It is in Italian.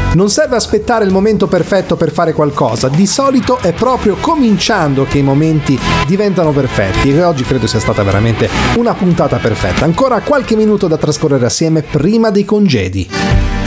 Non serve aspettare il momento perfetto per fare qualcosa, di solito è proprio cominciando che i momenti diventano perfetti, e oggi credo sia stata veramente una puntata perfetta. Ancora qualche minuto da trascorrere assieme prima dei congedi.